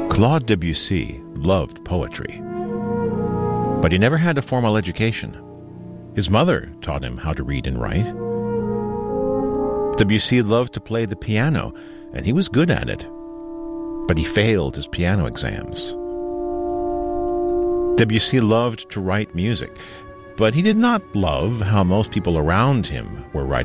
Claude Debussy loved poetry, but he never had a formal education. His mother taught him how to read and write. Debussy loved to play the piano, and he was good at it, but he failed his piano exams. Debussy loved to write music, but he did not love how most people around him were writing